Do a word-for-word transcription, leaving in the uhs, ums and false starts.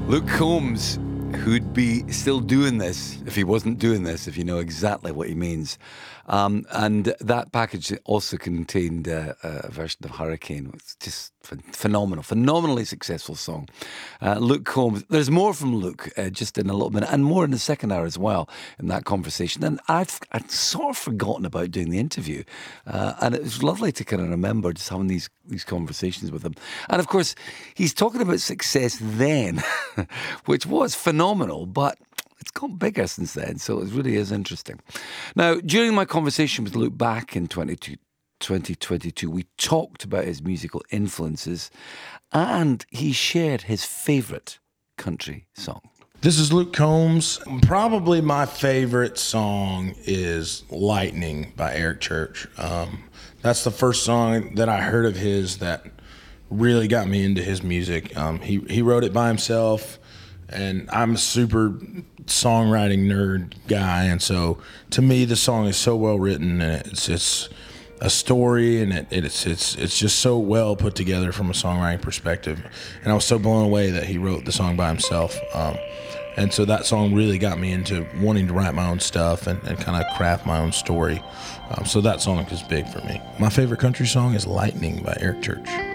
Luke Combs, who'd be still doing this if he wasn't doing this, if you know exactly what he means. Um, and that package also contained uh, a version of Hurricane. It's just ph- phenomenal, phenomenally successful song. Uh, Luke Combs, there's more from Luke uh, just in a little minute, and more in the second hour as well in that conversation. And I've I'd sort of forgotten about doing the interview. Uh, and it was lovely to kind of remember just having these, these conversations with him. And of course, he's talking about success then, which was phenomenal, but it's got bigger since then, so it really is interesting. Now, during my conversation with Luke back in twenty twenty-two, we talked about his musical influences, and he shared his favourite country song. This is Luke Combs. Probably my favorite song is Lightning by Eric Church. Um, that's the first song that I heard of his that really got me into his music. Um, he, he wrote it by himself, and I'm a super songwriting nerd guy, and so to me the song is so well written, and it's it's a story, and it, it's it's it's just so well put together from a songwriting perspective. And I was so blown away that he wrote the song by himself. Um, and so that song really got me into wanting to write my own stuff and, and kind of craft my own story. Um, so that song is big for me. My favorite country song is Lightning by Eric Church.